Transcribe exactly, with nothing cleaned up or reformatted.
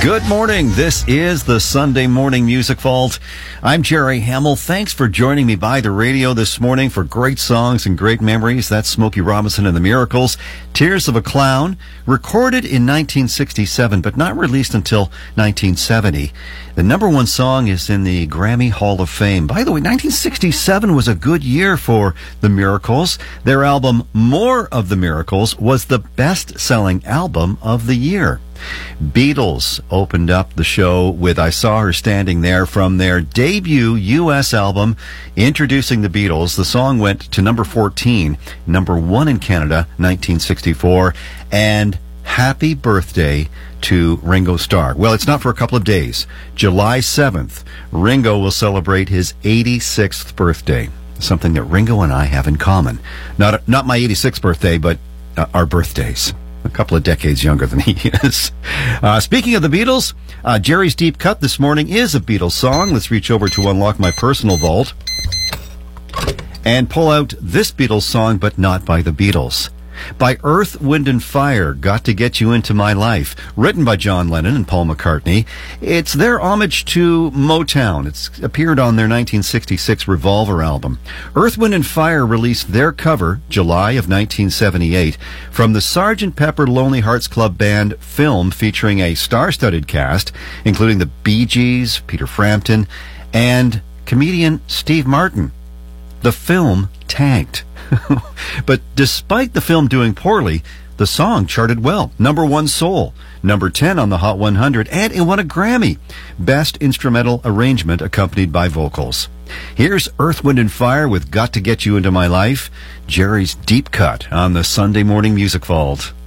Good morning. This is the Sunday Morning Music Vault. I'm Jerry Hamill. Thanks for joining me by the radio this morning for great songs and great memories. That's Smokey Robinson and the Miracles. Tears of a Clown, recorded in nineteen sixty-seven, but not released until nineteen seventy. The number one song is in the Grammy Hall of Fame. By the way, nineteen sixty-seven was a good year for the Miracles. Their album, More of the Miracles, was the best-selling album of the year. Beatles opened up the show with I Saw Her Standing There from their debut U S album, Introducing the Beatles. The song went to number fourteen, number one in Canada, nineteen sixty-four, and happy birthday to Ringo Starr. Well, it's not for a couple of days. July seventh, Ringo will celebrate his eighty-sixth birthday, something that Ringo and I have in common. Not, not my eighty-sixth birthday, but uh, our birthdays. A couple of decades younger than he is. Uh, speaking of the Beatles, uh, Jerry's Deep Cut this morning is a Beatles song. Let's reach over to unlock my personal vault and pull out this Beatles song, but not by the Beatles. By Earth, Wind and Fire, Got to Get You Into My Life, written by John Lennon and Paul McCartney. It's their homage to Motown. It's appeared on their nineteen sixty-six Revolver album. Earth, Wind and Fire released their cover July of nineteen seventy-eight from the Sergeant Pepper Lonely Hearts Club Band film featuring a star-studded cast, including the Bee Gees, Peter Frampton, and comedian Steve Martin. The film tanked. But despite the film doing poorly, the song charted well. Number one soul, number ten on the Hot one hundred, and it won a Grammy. Best Instrumental Arrangement accompanied by vocals. Here's Earth, Wind and Fire with Got to Get You Into My Life, Jerry's Deep Cut on the Sunday Morning Music Vault.